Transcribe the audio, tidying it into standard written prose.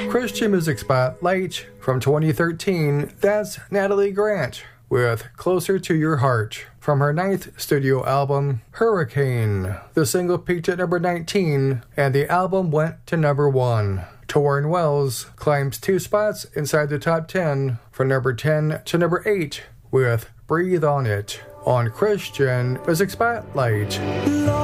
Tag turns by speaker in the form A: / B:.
A: Christian Music Spotlight from 2013, that's Natalie Grant with Closer to Your Heart from her 9th studio album, Hurricane. The single peaked at number 19, and the album went to number 1. Torrin Wells climbs 2 spots inside the top 10 from number 10 to number 8 with Breathe on It on Christian Music Spotlight.